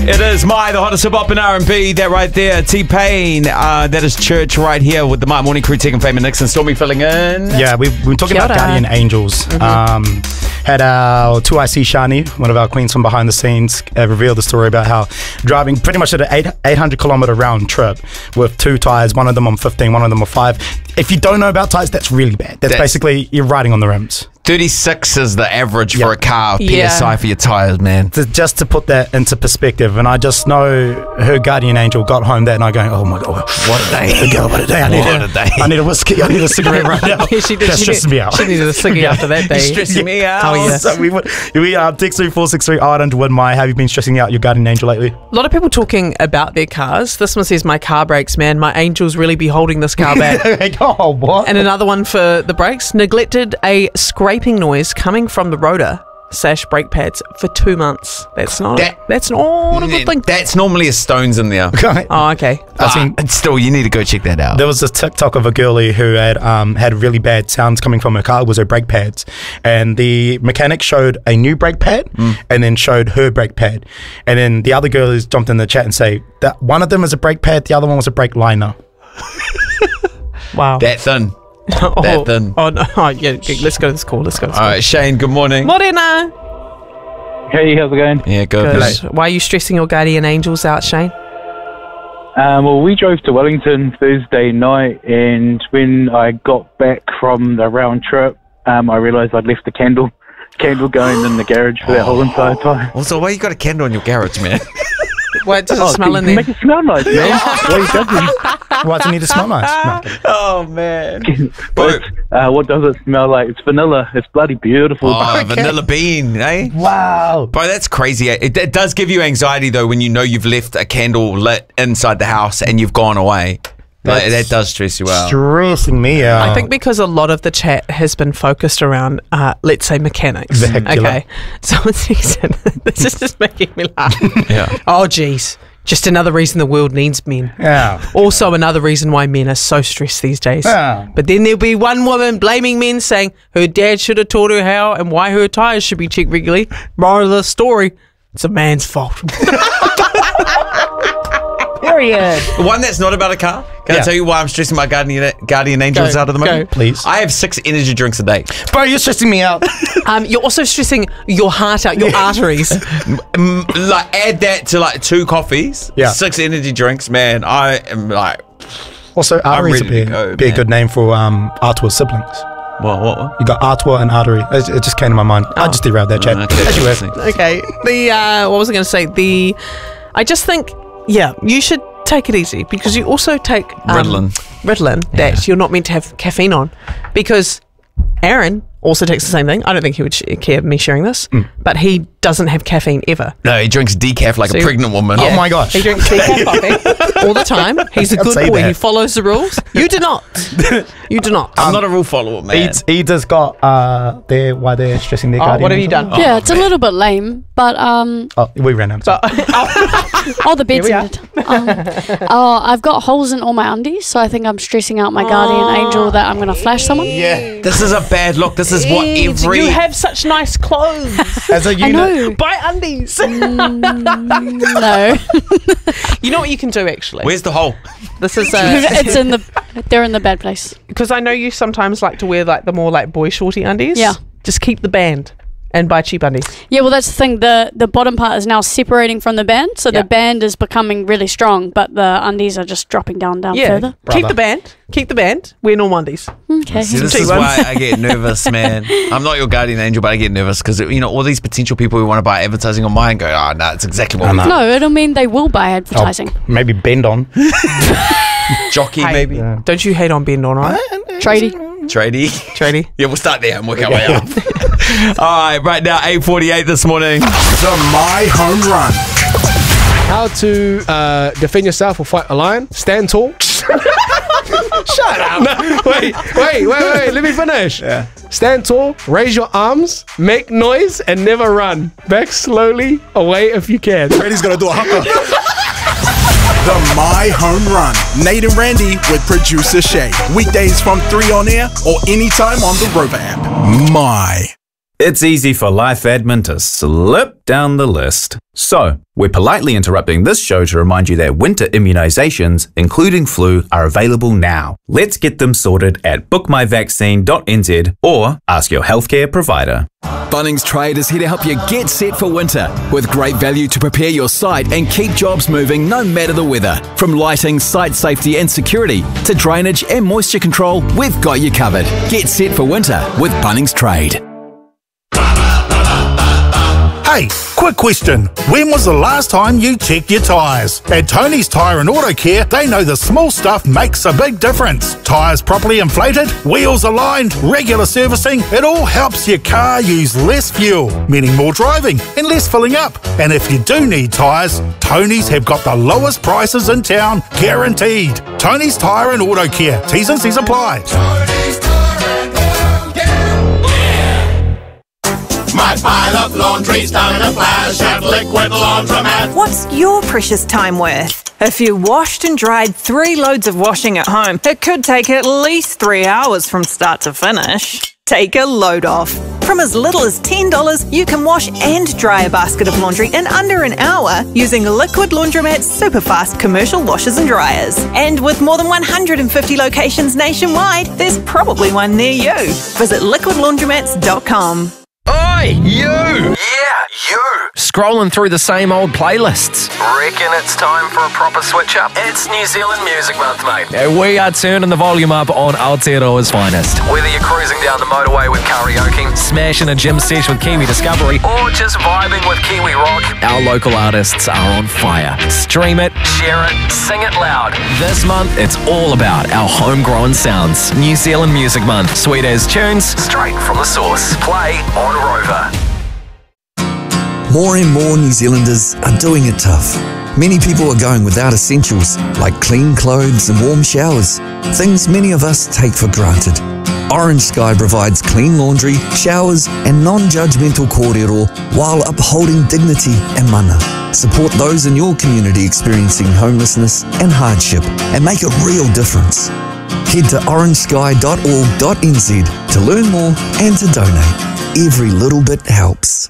It is the hottest hip hop and R&B. That right there, T-Pain. That is Church right here with the My Morning Crew, Tegan, Fame and Nixon. Stormy filling in. Yeah, we've been talking about Guardian Angels. Had our 2IC Shani, one of our queens from behind the scenes, revealed the story about how driving pretty much at an 800 kilometer round trip with 2 tires, one of them on 15, one of them on 5. If you don't know about tires, that's really bad. That's basically you're riding on the rims. 36 is the average for a car PSI for your tires, man. Just to put that into perspective, and I just know her guardian angel got home that night going, oh my God, what a day. What a day. I need a whiskey, I need a cigarette right now. She did. That stresses me out. She needed a ciggy after that day. You're stressing me out. Oh, yeah. So we text 3463 to win my have you been stressing out your guardian angel lately? A lot of people talking about their cars. This one says, my car brakes, man. My angels really be holding this car back. Oh, what? And another one for the brakes. Neglected a scraping noise coming from the rotor / brake pads for 2 months. That's not a good thing. That's normally a stones in there. Oh, okay. Still, you need to go check that out. There was this TikTok of a girlie who had really bad sounds coming from her car. It was her brake pads. And the mechanic showed a new brake pad and then showed her brake pad. And then the other girlies jumped in the chat and say that one of them is a brake pad, the other one was a brake liner. Wow. That thin. That thin. Oh, no. Oh, yeah. Let's go to this call. All right, Shane, good morning. Morena. Hey, how's it going? Yeah, good. Why are you stressing your guardian angels out, Shane? Well, we drove to Wellington Thursday night, and when I got back from the round trip, I realised I'd left the candle going in the garage for that whole entire time. Also, why you got a candle in your garage, man? Why does it smell in there? Make it smell nice, man. Why are you judging? Why does it need to smell nice? No. Oh, man. But, what does it smell like? It's vanilla. It's bloody beautiful. Oh, vanilla bean, eh? Wow. Bro, that's crazy. It does give you anxiety, though, when you know you've left a candle lit inside the house and you've gone away. That does stress you out. Stressing me out. I think because a lot of the chat has been focused around, let's say, mechanics. Vernacular. Okay. Someone said, this is just making me laugh. Yeah. Oh, geez. Just another reason the world needs men. Yeah. Also another reason why men are so stressed these days. Yeah. But then there'll be one woman blaming men, saying her dad should have taught her how and why her tyres should be checked regularly. Moral of the story, it's a man's fault. Period. One that's not about a car. Can I tell you why I'm stressing my guardian angels out of the moment? Please. I have 6 energy drinks a day. Bro, you're stressing me out. You're also stressing your heart out, your arteries. Like, add that to like 2 coffees, 6 energy drinks, man. I am like... Also, arteries would be a good name for Artua siblings. What? You got Artua and Artery. It just came to my mind. I just derailed that chat. As you were. Okay. What was I going to say? I just think... Yeah, you should take it easy because you also take Ritalin that you're not meant to have caffeine on, because Aaron also takes the same thing. I don't think he would care of me sharing this, but he doesn't have caffeine ever. No, he drinks decaf like a pregnant woman. Yeah, oh my gosh. He drinks decaf coffee all the time. He's a good boy. He follows the rules. You do not. You do not. I'm not a rule follower, man. Eda's got why they're stressing their guardian. What have you done? Yeah, it's a little bit lame, but we ran out. the bed's ended. I've got holes in all my undies, so I think I'm stressing out my guardian angel that I'm going to flash someone. Yeah. This is a bad look. This is what every... You have such nice clothes. As a unit. I know. Buy undies. No. You know what you can do, actually? Where's the hole? This is they're in the bad place. because I know you sometimes like to wear like the more like boy shorty undies. Yeah. Just keep the band and buy cheap undies. Yeah, well, that's the thing. The bottom part is now separating from the band, so the band is becoming really strong, but the undies are just dropping down further. Keep the band. Wear normal undies. Okay. See, this is why I get nervous, man. I'm not your guardian angel, but I get nervous because, you know, all these potential people who want to buy advertising on mine go, oh, no, it's exactly what we do. No, it'll mean they will buy advertising. Maybe bend on. Jockey, maybe. Yeah. Don't you hate on Ben, all right? Tradie. Yeah, we'll start there and work our way up. All right now, 8:48 this morning. The My Home Run. How to defend yourself or fight a lion? Stand tall. Shut up. No, wait. Let me finish. Yeah. Stand tall, raise your arms, make noise, and never run. Back slowly away if you can. Brady's going to do a haka. The My Home Run. Nate and Randy with producer Shay. Weekdays from 3 on air or anytime on the Rover app. My. It's easy for life admin to slip down the list. So, we're politely interrupting this show to remind you that winter immunisations, including flu, are available now. Let's get them sorted at bookmyvaccine.nz or ask your healthcare provider. Bunnings Trade is here to help you get set for winter with great value to prepare your site and keep jobs moving no matter the weather. From lighting, site safety and security to drainage and moisture control, we've got you covered. Get set for winter with Bunnings Trade. Hey, quick question. When was the last time you checked your tyres? At Tony's Tyre and Auto Care, they know the small stuff makes a big difference. Tyres properly inflated, wheels aligned, regular servicing, it all helps your car use less fuel, meaning more driving and less filling up. And if you do need tyres, Tony's have got the lowest prices in town, guaranteed. Tony's Tyre and Auto Care. T's and C's apply. Tony's Tyre and Auto Care. My pile of laundry's done in a flash at Liquid Laundromat. What's your precious time worth? If you washed and dried 3 loads of washing at home, it could take at least 3 hours from start to finish. Take a load off. From as little as $10, you can wash and dry a basket of laundry in under an hour using Liquid Laundromat's super fast commercial washers and dryers. And with more than 150 locations nationwide, there's probably one near you. Visit liquidlaundromats.com. Oi, you! Yeah, you! Scrolling through the same old playlists. Reckon it's time for a proper switch up? It's New Zealand Music Month, mate. We are turning the volume up on Aotearoa's finest. Whether you're cruising down the motorway with karaoke, smashing a gym sesh with Kiwi Discovery, or just vibing with Kiwi Rock, our local artists are on fire. Stream it, share it, sing it loud. This month, it's all about our homegrown sounds. New Zealand Music Month. Sweet as tunes, straight from the source. Play on Rover. More and more New Zealanders are doing it tough. Many people are going without essentials like clean clothes and warm showers, things many of us take for granted. Orange Sky provides clean laundry, showers and non-judgmental kōrero while upholding dignity and mana. Support those in your community experiencing homelessness and hardship and make a real difference. Head to orangesky.org.nz to learn more and to donate. Every little bit helps.